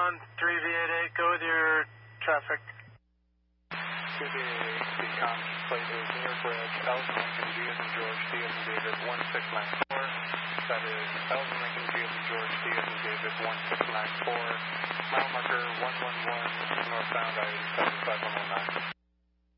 3V88, go with your traffic. 3V88, the contemplate is near bridge, Elgin Lincoln, G as in George, D as in David, 1694. That is Elgin Lincoln, G as in George, D as in David, 1694. Mile marker 111, northbound I-85 119.